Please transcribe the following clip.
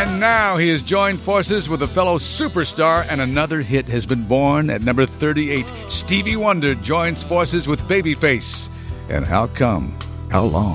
And now he has joined forces with a fellow superstar, and another hit has been born at number 38. Stevie Wonder joins forces with Babyface. And how come? How long?